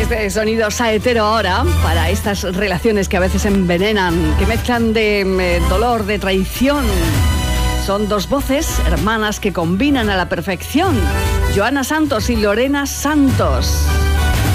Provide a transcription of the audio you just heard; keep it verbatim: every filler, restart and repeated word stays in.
Este sonido saetero ahora para estas relaciones que a veces envenenan, que mezclan de eh, dolor, de traición. Son dos voces hermanas que combinan a la perfección. Joana Santos y Lorena Santos.